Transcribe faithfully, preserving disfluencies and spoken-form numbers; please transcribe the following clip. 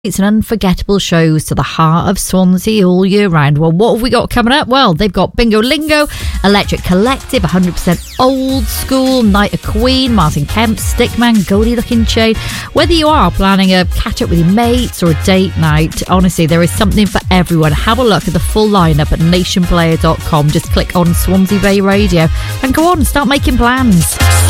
It's an unforgettable shows to the heart of Swansea all year round. Well, what have we got coming up? Well, they've got Bingo Lingo, Electric Collective, one hundred percent Old School, Night of Queen, Martin Kemp, Stickman, Goldie Looking Chain. Whether you are planning a catch up with your mates or a date night, honestly, there is something for everyone. Have a look at the full lineup at nation player dot com. Just click on Swansea Bay Radio and go on, start making plans.